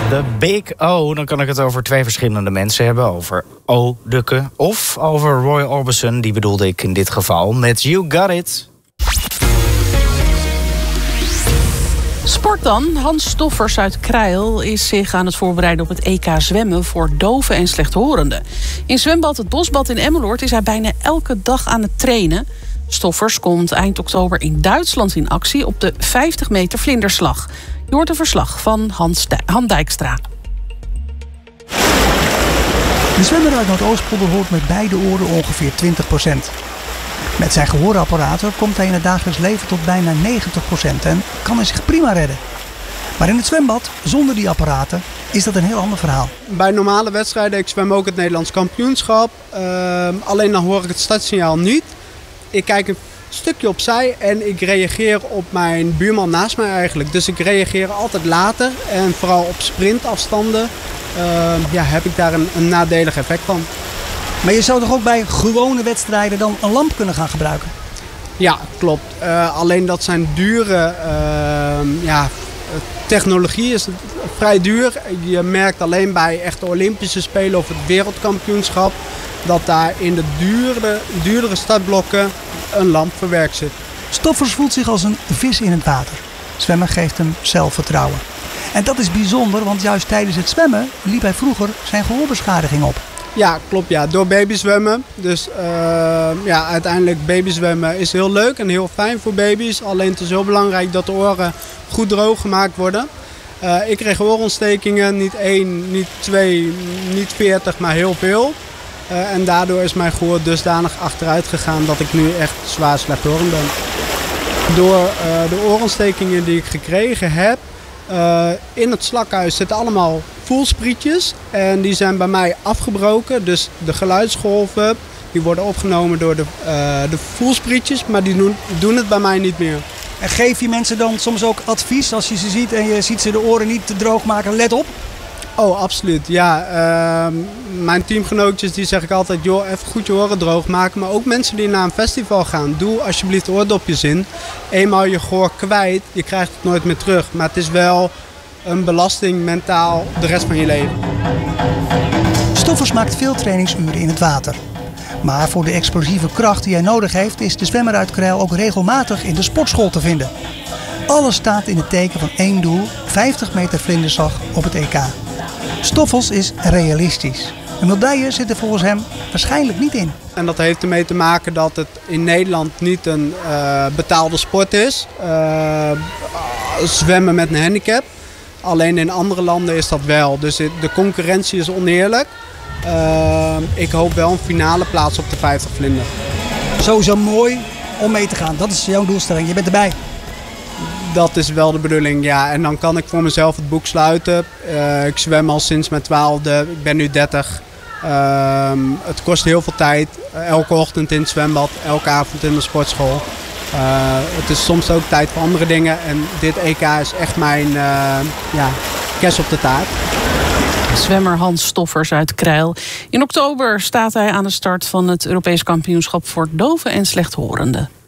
De Big O, dan kan ik het over twee verschillende mensen hebben. Over O-Dukke of over Roy Orbison, die bedoelde ik in dit geval met You Got It. Sport dan. Hans Stoffers uit Krijl is zich aan het voorbereiden op het EK zwemmen voor doven en slechthorenden. In zwembad Het Bosbad in Emmeloord is hij bijna elke dag aan het trainen. Stoffers komt eind oktober in Duitsland in actie op de 50 meter vlinderslag. Je hoort een verslag van Han Dijkstra. De zwemmer uit Noordoostpolder hoort met beide oren ongeveer 20%. Met zijn gehoorapparaten komt hij in het dagelijks leven tot bijna 90% en kan hij zich prima redden. Maar in het zwembad, zonder die apparaten, is dat een heel ander verhaal. Bij normale wedstrijden, ik zwem ook het Nederlands kampioenschap. Alleen dan hoor ik het startsignaal niet. Ik kijk een stukje opzij en ik reageer op mijn buurman naast mij eigenlijk. Dus ik reageer altijd later en vooral op sprintafstanden heb ik daar een nadelig effect van. Maar je zou toch ook bij gewone wedstrijden dan een lamp kunnen gaan gebruiken? Ja, klopt. Alleen dat zijn dure technologie is vrij duur. Je merkt alleen bij echte Olympische Spelen of het wereldkampioenschap dat daar in de duurdere startblokken een lamp verwerkt zit. Stoffers voelt zich als een vis in het water. Zwemmen geeft hem zelfvertrouwen. En dat is bijzonder, want juist tijdens het zwemmen liep hij vroeger zijn gehoorbeschadiging op. Ja, klopt. Ja. Door babyzwemmen. Dus uiteindelijk babyzwemmen is heel leuk en heel fijn voor baby's. Alleen het is heel belangrijk dat de oren goed droog gemaakt worden. Ik kreeg oorontstekingen, niet 1, niet 2, niet 40, maar heel veel. En daardoor is mijn gehoor dusdanig achteruit gegaan dat ik nu echt zwaar slechthorend ben. Door de oorontstekingen die ik gekregen heb, in het slakhuis zitten allemaal voelsprietjes en die zijn bij mij afgebroken. Dus de geluidsgolven die worden opgenomen door de voelsprietjes, maar die doen het bij mij niet meer. En geef je mensen dan soms ook advies als je ze ziet en je ziet ze de oren niet te droog maken? Let op! Oh, absoluut. Ja, mijn teamgenootjes die zeg ik altijd, joh, even goed je oren droog maken. Maar ook mensen die naar een festival gaan, doe alsjeblieft oordopjes in. Eenmaal je gehoor kwijt, je krijgt het nooit meer terug. Maar het is wel een belasting mentaal de rest van je leven. Stoffers maakt veel trainingsuren in het water. Maar voor de explosieve kracht die hij nodig heeft, is de zwemmer uit Krijl ook regelmatig in de sportschool te vinden. Alles staat in het teken van één doel, 50 meter vlinderslag op het EK. Stoffels is realistisch. Een medaille zit er volgens hem waarschijnlijk niet in. En dat heeft ermee te maken dat het in Nederland niet een betaalde sport is. Zwemmen met een handicap. Alleen in andere landen is dat wel. Dus de concurrentie is oneerlijk. Ik hoop wel een finale plaats op de 50 vlinder. Sowieso mooi om mee te gaan. Dat is jouw doelstelling. Je bent erbij. Dat is wel de bedoeling, ja. En dan kan ik voor mezelf het boek sluiten. Ik zwem al sinds mijn 12e. Ik ben nu 30. Het kost heel veel tijd. Elke ochtend in het zwembad. Elke avond in de sportschool. Het is soms ook tijd voor andere dingen. En dit EK is echt mijn kers op de taart. Zwemmer Hans Stoffers uit Krijl. In oktober staat hij aan de start van het Europees kampioenschap voor doven en slechthorenden.